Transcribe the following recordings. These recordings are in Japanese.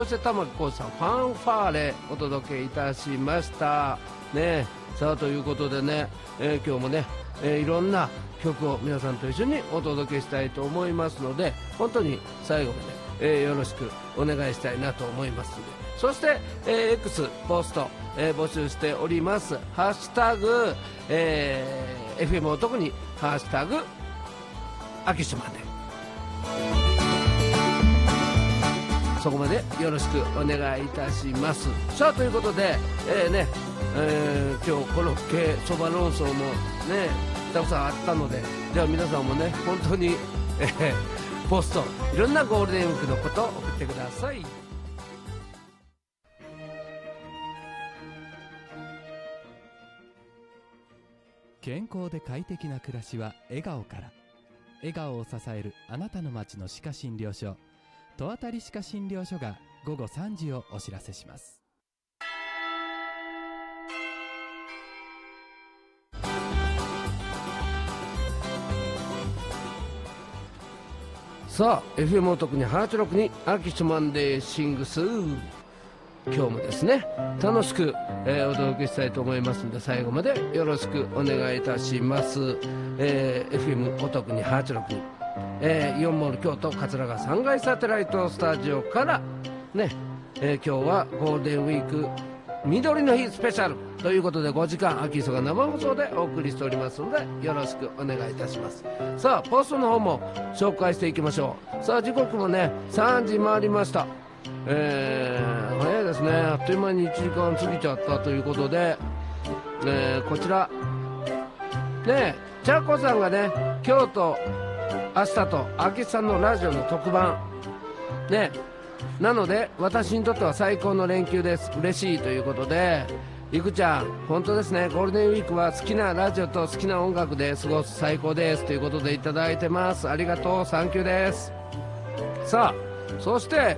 そして玉置浩二さんファンファーレお届けいたしましたね。さあということでね、今日もね、いろんな曲を皆さんと一緒にお届けしたいと思いますので、本当に最後まで、よろしくお願いしたいなと思いますので、そして、X ポスト、募集しております。ハッシュタグ、FM を特にハッシュタグ秋島でそこまでよろしくお願いいたします。さあということで、今日コロッケそば論争もねたくさんあったので、じゃあ皆さんもね本当に、ポストいろんなゴールデンウィークのことを送ってください。 健康で快適な暮らしは笑顔から。笑顔を支えるあなたの街の歯科診療所、戸渡歯科診療所が午後3時をお知らせします。 さあ FM お得に862に秋島ンデーシングス、今日もですね楽しく、お届けしたいと思いますので、最後までよろしくお願いいたします。FM お得に862、イオンモール京都桂川3階サテライトスタジオからね、今日はゴールデンウィーク緑の日スペシャルということで5時間秋磯が生放送でお送りしておりますので、よろしくお願いいたします。さあポストの方も紹介していきましょう。さあ時刻もね3時回りました。早いですね。あっという間に1時間過ぎちゃったということで、こちらねちゃこさんがね今日と明日と秋さんのラジオの特番ね、なので私にとっては最高の連休です。嬉しいということで、いくちゃん本当ですね、ゴールデンウィークは好きなラジオと好きな音楽で過ごす最高ですということでいただいてます。ありがとう、サンキューです。さあそして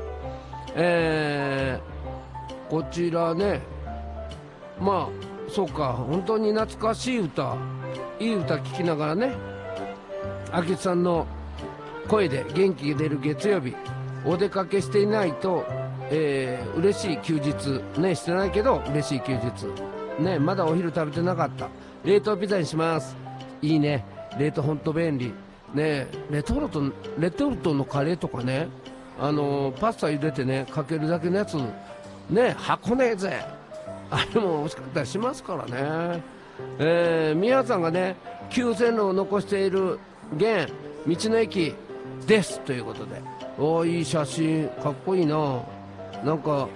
こちらね、まあそうか、本当に懐かしい歌、いい歌聴きながらね、秋さんの声で元気が出る月曜日、お出かけしていないと、嬉しい休日ね、してないけど嬉しい休日ね、まだお昼食べてなかった、冷凍ピザにします。いいね、冷凍ほんと便利ね。レトルトのカレーとかね、パスタ茹でてねかけるだけのやつね、箱根ぜあれも美味しかったりしますからね。宮さんがね旧線路を残している現道の駅ですということで、おーいい写真、かっこいいな。なんか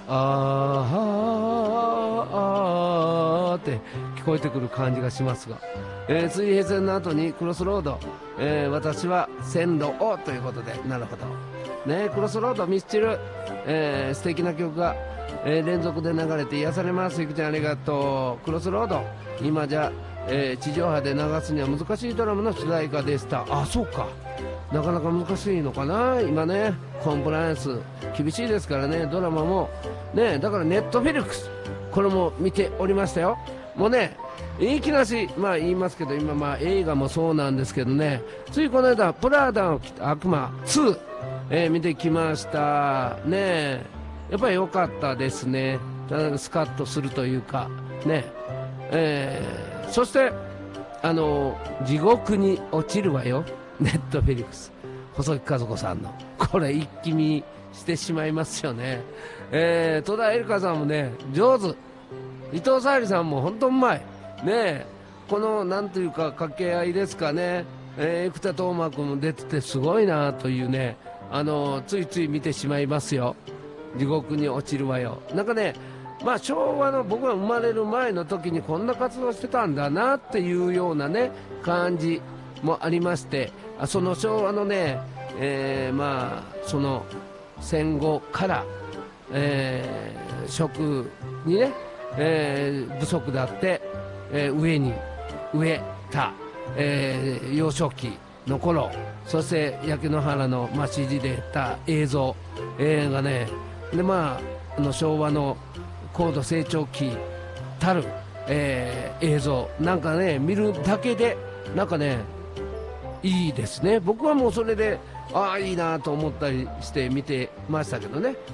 あーって聞こえてくる感じがしますが、水平線の後にクロスロード、私は線路をということで、なるほどね、クロスロードミスチル、素敵な曲が、連続で流れて癒されます。いくちゃんありがとう。クロスロード今じゃ、地上波で流すには難しいドラマの主題歌でした。あ、そうか、なかなか難しいのかな今ね、コンプライアンス厳しいですからね、ドラマもね。だからネットフィリックスこれも見ておりましたよ。もうね言いきなし言いますけど、今映画もそうなんですけどね、ついこの間プラダを着た悪魔2、見てきましたね。やっぱり良かったですね。スカッとするというかね、そして地獄に落ちるわよ、ネットフィリックス、細木和子さんのこれ一気見してしまいますよね。戸田恵梨香さんもね上手、伊藤沙莉さんも本当うまいね。このなんというか掛け合いですかね。生田斗真君も出ててすごいなというね、ついつい見てしまいますよ。地獄に落ちるわよ、なんかね、昭和の僕が生まれる前の時にこんな活動してたんだなっていうようなね感じもありまして、その昭和のね、その戦後から、食にね、不足だって、植えた、幼少期の頃、そして焼け野原の、CG でた映像、がねで、昭和の高度成長期たる、映像なんかね見るだけでなんかねいいですね。僕はもうそれでいいなと思ったりして見てましたけどね。